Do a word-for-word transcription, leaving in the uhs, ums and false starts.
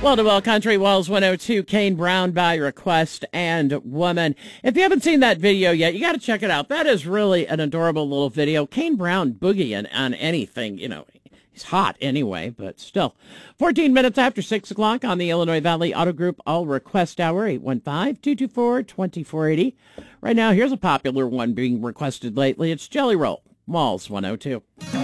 Well, to Well Country, Walls one oh two, Kane Brown by request and Woman. If you haven't seen that video yet, you got to check it out. That is really an adorable little video. Kane Brown boogieing on anything, you know. He's hot anyway, but still. fourteen minutes after six o'clock on the Illinois Valley Auto Group All Request Hour, eight one five, two two four, two four eight zero. Right now, here's a popular one being requested lately. It's Jelly Roll, Walls one oh two.